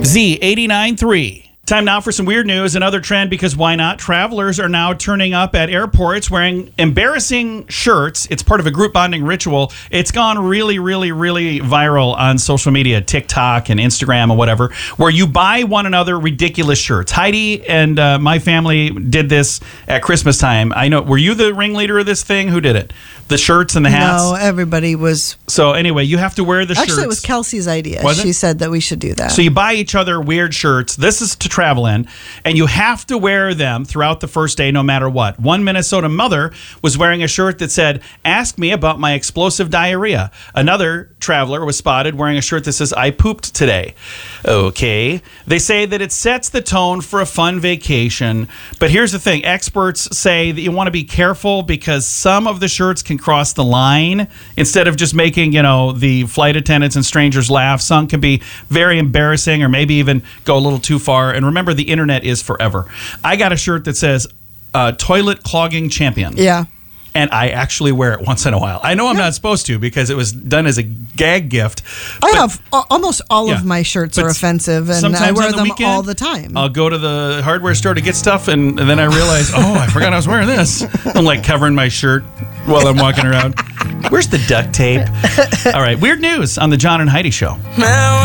Z89.3. Time now for some weird news. Another trend, because why not? Travelers are now turning up at airports wearing embarrassing shirts. It's part of a group bonding ritual. It's gone really, really, really viral on social media, TikTok and Instagram or whatever, where you buy one another ridiculous shirts. Heidi and my family did this at Christmas time. I know. Were you the ringleader of this thing? Who did it? The shirts and the hats? No, everybody was. So anyway, you have to wear the shirts. Actually, it was Kelsey's idea. Was it? She said that we should do that. So you buy each other weird shirts. This is to travel in, and you have to wear them throughout the first day no matter what. One Minnesota mother was wearing a shirt that said, "Ask me about my explosive diarrhea." Another traveler was spotted wearing a shirt that says, "I pooped today." Okay. They say that it sets the tone for a fun vacation. But here's the thing. Experts say that you want to be careful because some of the shirts can cross the line. Instead of just making, the flight attendants and strangers laugh, some can be very embarrassing or maybe even go a little too far. And remember, the internet is forever. I got a shirt that says toilet clogging champion. Yeah. And I actually wear it once in a while. I know I'm not supposed to because it was done as a gag gift. I have almost all of my shirts are offensive, and I wear them all the time. I'll go to the hardware store to get stuff, and then I realize, I forgot I was wearing this. I'm like covering my shirt while I'm walking around. Where's the duct tape? All right, weird news on the John and Heidi Show.